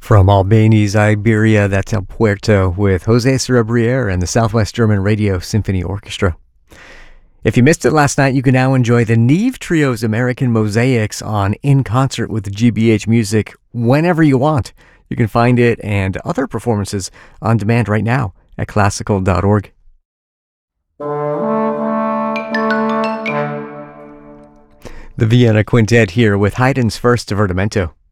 From Albany's Iberia, that's El Puerto, with Jose Cerebriere and the Southwest German Radio Symphony Orchestra. If you missed it last night, you can now enjoy the Neve Trio's American Mosaics on In Concert with GBH Music whenever you want. You can find it and other performances on demand right now at classical.org. The Vienna Quintet here with Haydn's first Divertimento.